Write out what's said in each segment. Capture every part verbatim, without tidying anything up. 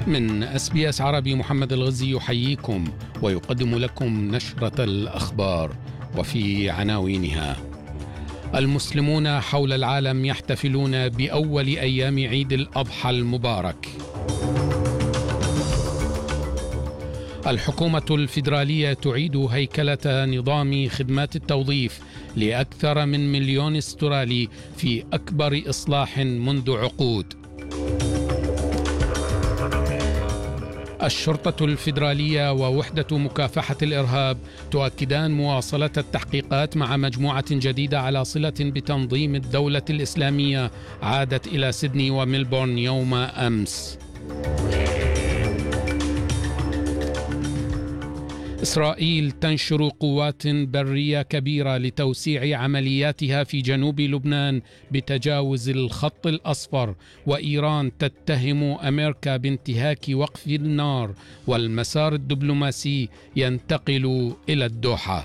من إس بي إس عربي محمد الغزي يحييكم ويقدم لكم نشرة الأخبار وفي عناوينها: المسلمون حول العالم يحتفلون بأول أيام عيد الأضحى المبارك. الحكومة الفيدرالية تعيد هيكلة نظام خدمات التوظيف لأكثر من مليون استرالي في أكبر إصلاح منذ عقود. الشرطة الفيدرالية ووحدة مكافحة الإرهاب تؤكدان مواصلة التحقيقات مع مجموعة جديدة على صلة بتنظيم الدولة الإسلامية عادت إلى سيدني وميلبورن يوم أمس. إسرائيل تنشر قوات برية كبيرة لتوسيع عملياتها في جنوب لبنان بتجاوز الخط الأصفر، وإيران تتهم أمريكا بانتهاك وقف النار، والمسار الدبلوماسي ينتقل إلى الدوحة.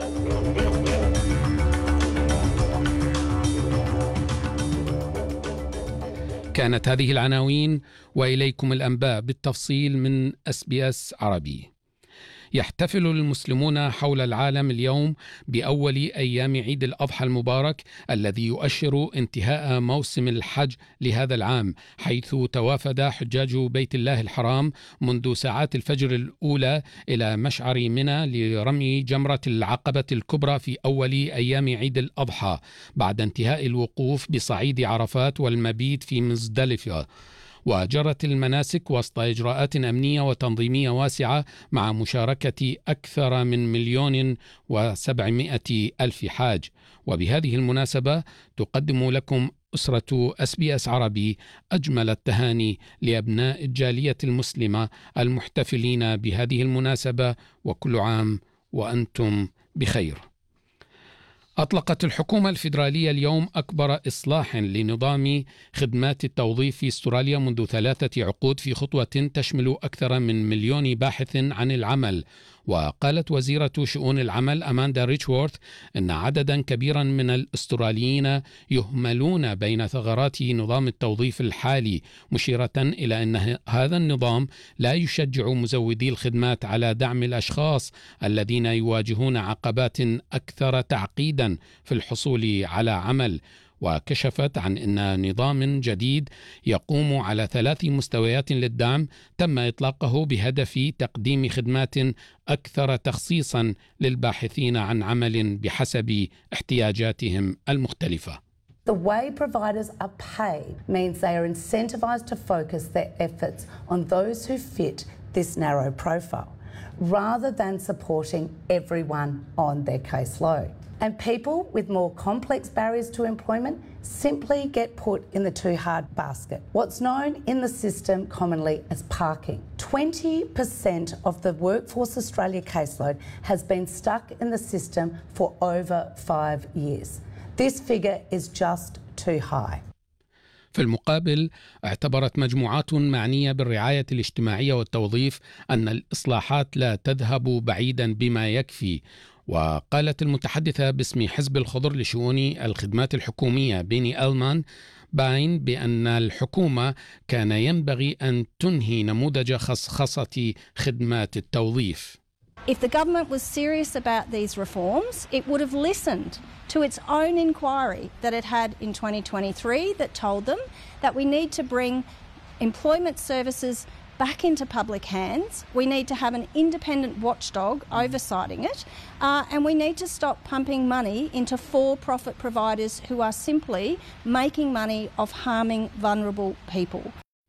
كانت هذه العناوين وإليكم الأنباء بالتفصيل من إس بي إس عربي. يحتفل المسلمون حول العالم اليوم بأول أيام عيد الأضحى المبارك الذي يؤشر انتهاء موسم الحج لهذا العام، حيث توافد حجاج بيت الله الحرام منذ ساعات الفجر الأولى إلى مشعر منى لرمي جمرة العقبة الكبرى في أول أيام عيد الأضحى بعد انتهاء الوقوف بصعيد عرفات والمبيت في مزدلفة. وجرت المناسك وسط إجراءات أمنية وتنظيمية واسعة مع مشاركة أكثر من مليون وسبعمائة ألف حاج. وبهذه المناسبة تقدم لكم أسرة إس بي إس عربي أجمل التهاني لأبناء الجالية المسلمة المحتفلين بهذه المناسبة، وكل عام وأنتم بخير. أطلقت الحكومة الفيدرالية اليوم أكبر إصلاح لنظام خدمات التوظيف في أستراليا منذ ثلاثة عقود في خطوة تشمل أكثر من مليون باحث عن العمل. وقالت وزيرة شؤون العمل أماندا ريتشورث أن عددا كبيرا من الأستراليين يهملون بين ثغرات نظام التوظيف الحالي، مشيرة إلى أن هذا النظام لا يشجع مزودي الخدمات على دعم الأشخاص الذين يواجهون عقبات أكثر تعقيدا في الحصول على عمل. وكشفت عن أن نظام جديد يقوم على ثلاث مستويات للدعم تم إطلاقه بهدف تقديم خدمات أكثر تخصيصا للباحثين عن عمل بحسب احتياجاتهم المختلفة. The way providers are paid means they are incentivized to focus their efforts on those who fit this narrow profile, rather than supporting everyone on their caseload. And people with more complex barriers to employment simply get put in the too hard basket, what's known in the system commonly as parking. twenty percent of the Workforce Australia caseload has been stuck in the system for over five years. This figure is just too high. في المقابل، اعتبرت مجموعات معنية بالرعاية الاجتماعية والتوظيف أن الإصلاحات لا تذهب بعيدا بما يكفي. وقالت المتحدثة باسم حزب الخضر لشؤون الخدمات الحكومية بيني ألمان باين بأن الحكومة كان ينبغي أن تنهي نموذج خصخصة خدمات التوظيف. If the government was serious about these reforms, it would have listened to its own inquiry that it had in twenty twenty-three that told them that we need to bring employment services back into public hands. We need to have an independent watchdog oversighting it, uh, and we need to stop pumping money into for-profit providers who are simply making money off harming vulnerable people.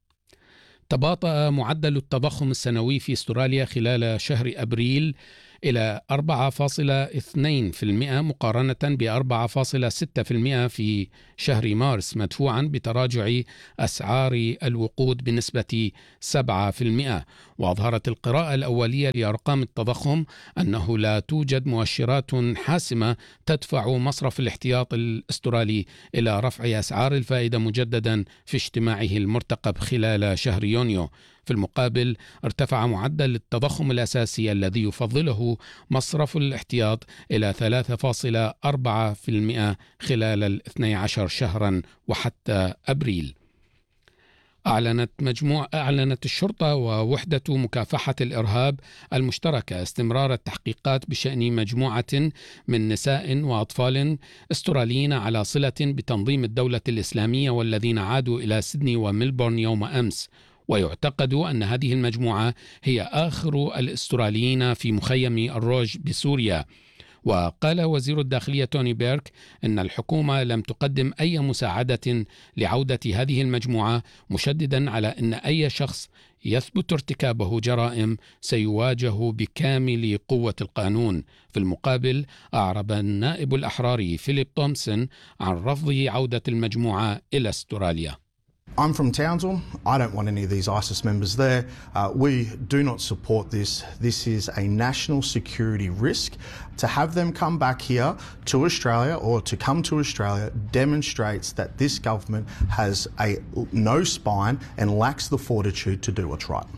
تباطأ معدل التضخم السنوي في أستراليا خلال شهر أبريل إلى أربعة فاصلة اثنين بالمئة مقارنة ب أربعة فاصلة ستة بالمئة في شهر مارس، مدفوعا بتراجع أسعار الوقود بنسبة سبعة بالمئة. وأظهرت القراءة الأولية لأرقام التضخم أنه لا توجد مؤشرات حاسمة تدفع مصرف الاحتياط الأسترالي إلى رفع أسعار الفائدة مجددا في اجتماعه المرتقب خلال شهر يونيو. في المقابل، ارتفع معدل التضخم الأساسي الذي يفضله مصرف الاحتياط إلى ثلاثة فاصلة أربعة بالمئة خلال الاثني عشر شهرا وحتى أبريل. أعلنت مجموعة أعلنت الشرطة ووحدة مكافحة الإرهاب المشتركة استمرار التحقيقات بشأن مجموعة من نساء وأطفال استراليين على صلة بتنظيم الدولة الإسلامية والذين عادوا إلى سيدني وملبورن يوم أمس. ويعتقد أن هذه المجموعة هي آخر الأستراليين في مخيم الروج بسوريا. وقال وزير الداخلية توني بيرك أن الحكومة لم تقدم أي مساعدة لعودة هذه المجموعة، مشددا على أن أي شخص يثبت ارتكابه جرائم سيواجه بكامل قوة القانون. في المقابل أعرب النائب الأحراري فيليب تومسون عن رفض عودة المجموعة إلى أستراليا. I'm from Townsville. I don't want any of these ISIS members there. Uh, we do not support this. This is a national security risk. To have them come back here to Australia or to come to Australia demonstrates that this government has a no spine and lacks the fortitude to do what's right.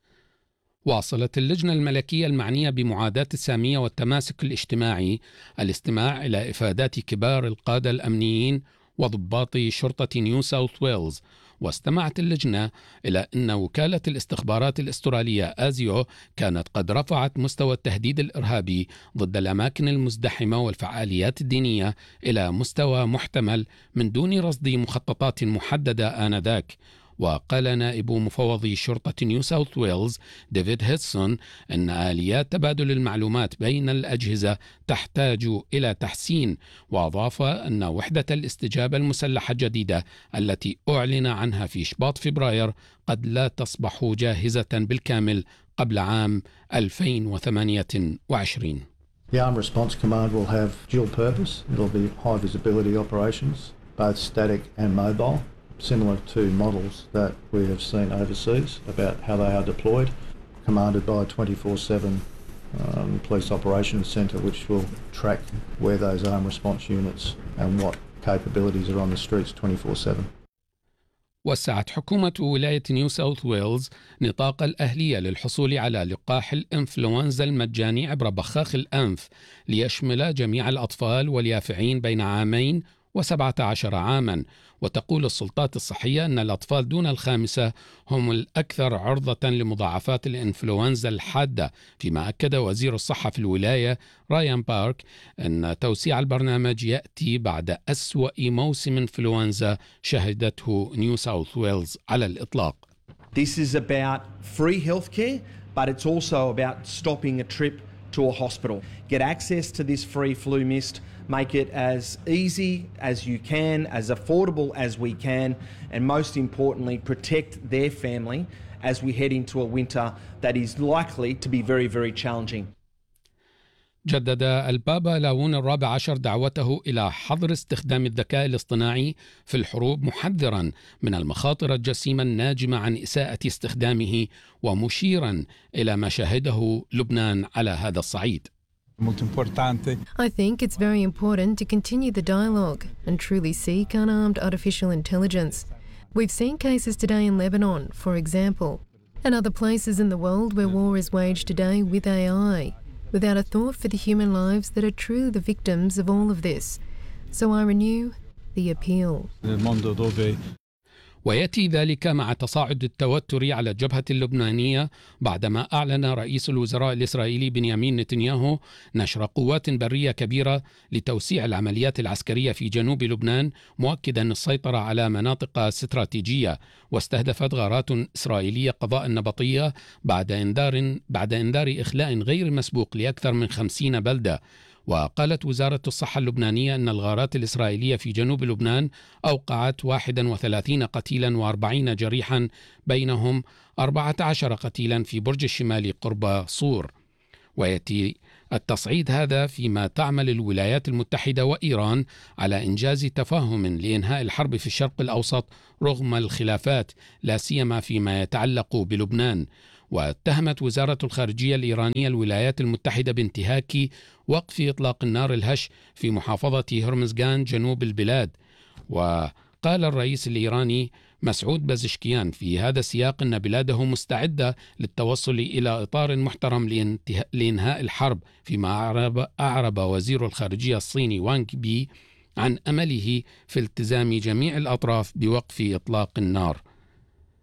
واصلت اللجنة الملكية المعنية بمعاداة السامية والتماسك الاجتماعي الاستماع إلى إفادات كبار القادة الأمنيين وضباط شرطة نيو ساوث ويلز. واستمعت اللجنة إلى أن وكالة الاستخبارات الأسترالية آزيو كانت قد رفعت مستوى التهديد الإرهابي ضد الأماكن المزدحمة والفعاليات الدينية إلى مستوى محتمل من دون رصد مخططات محددة آنذاك. وقال نائب مفوضي شرطة نيو ساوث ويلز ديفيد هيدسون أن آليات تبادل المعلومات بين الأجهزة تحتاج إلى تحسين. وأضاف أن وحدة الاستجابة المسلحة الجديدة التي أعلن عنها في شباط فبراير قد لا تصبح جاهزة بالكامل قبل عام ألفين وثمانية وعشرين. The Armed Response Command will have dual purpose. It'll be high visibility operations, both static and mobile, similar to models that we have seen overseas about how they are deployed, commanded by a twenty-four seven um, Police Operations Centre, which will track where those armed response units and what capabilities are on the streets twenty-four seven. وسعت حكومة ولاية نيو ساوث ويلز نطاق الأهلية للحصول على لقاح الإنفلونزا المجاني عبر بخاخ الأنف ليشمل جميع الأطفال واليافعين بين عامين وسبعة عشر عاما. وتقول السلطات الصحية أن الأطفال دون الخامسة هم الأكثر عرضة لمضاعفات الإنفلونزا الحادة، فيما أكد وزير الصحة في الولاية رايان بارك أن توسيع البرنامج يأتي بعد أسوأ موسم إنفلونزا شهدته نيو ساوث ويلز على الإطلاق. This is about free healthcare, but it's also about stopping a trip to a hospital. Get access to this free flu mist, make it as easy as you can, as affordable as we can, and most importantly, protect their family as we head into a winter that is likely to be very, very challenging. جدد البابا لاون الرابع عشر دعوته إلى حظر استخدام الذكاء الاصطناعي في الحروب، محذرا من المخاطر الجسيمة الناجمة عن إساءة استخدامه، ومشيرا إلى ما شهده لبنان على هذا الصعيد. I think it's very important to continue the dialogue and truly seek unarmed artificial intelligence. We've seen cases today in Lebanon, for example, and other places in the world where war is waged today with A I, without a thought for the human lives that are truly the victims of all of this. So I renew the appeal. ويأتي ذلك مع تصاعد التوتر على الجبهة اللبنانية بعدما أعلن رئيس الوزراء الإسرائيلي بنيامين نتنياهو نشر قوات برية كبيرة لتوسيع العمليات العسكرية في جنوب لبنان، مؤكدا السيطرة على مناطق استراتيجية. واستهدفت غارات إسرائيلية قضاء النبطية بعد إنذار بعد إنذار إخلاء غير مسبوق لأكثر من خمسين بلدة. وقالت وزارة الصحة اللبنانية أن الغارات الإسرائيلية في جنوب لبنان أوقعت واحد وثلاثين قتيلا وأربعين جريحا، بينهم أربعة عشر قتيلا في برج الشمالي قرب صور. ويأتي التصعيد هذا فيما تعمل الولايات المتحدة وإيران على إنجاز تفاهم لإنهاء الحرب في الشرق الأوسط رغم الخلافات، لا سيما فيما يتعلق بلبنان. واتهمت وزارة الخارجية الإيرانية الولايات المتحدة بانتهاك وقف إطلاق النار الهش في محافظة هرمزغان جنوب البلاد. وقال الرئيس الإيراني مسعود بازشكيان في هذا السياق أن بلاده مستعدة للتوصل إلى إطار محترم لإنهاء الحرب، فيما أعرب, أعرب وزير الخارجية الصيني وانغ بي عن أمله في التزام جميع الأطراف بوقف إطلاق النار.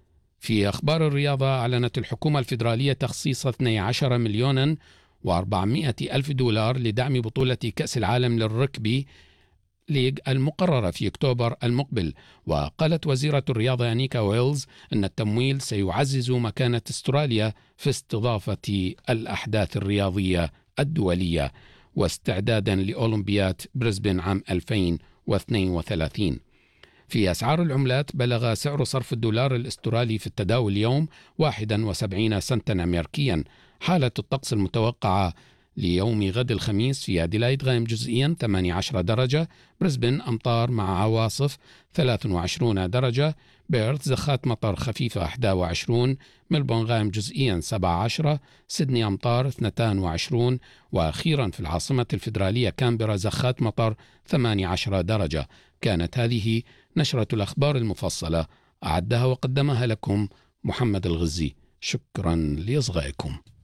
في أخبار الرياضة، أعلنت الحكومة الفيدرالية تخصيص اثني عشر مليونا وأربعمائة ألف دولار لدعم بطولة كأس العالم للركبي ليج المقررة في أكتوبر المقبل. وقالت وزيرة الرياضة أنيكا ويلز أن التمويل سيعزز مكانة أستراليا في استضافة الأحداث الرياضية الدولية واستعدادا لأولمبياد بريسبن عام ألفين واثنين وثلاثين. في أسعار العملات، بلغ سعر صرف الدولار الأسترالي في التداول اليوم واحد وسبعين سنتا أمريكيا. حالة الطقس المتوقعة ليوم غد الخميس: في أديلايد غائم جزئيا ثمانية عشر درجة، بريسبن أمطار مع عواصف ثلاثة وعشرين درجة، بيرث زخات مطر خفيفة واحد وعشرين، ملبون غائم جزئيا سبعة عشر، سيدني أمطار اثنين وعشرين، وأخيرا في العاصمة الفيدرالية كامبرا زخات مطر ثمانية عشر درجة. كانت هذه نشرة الأخبار المفصلة، أعدها وقدمها لكم محمد الغزي. شكرا لإصغائكم.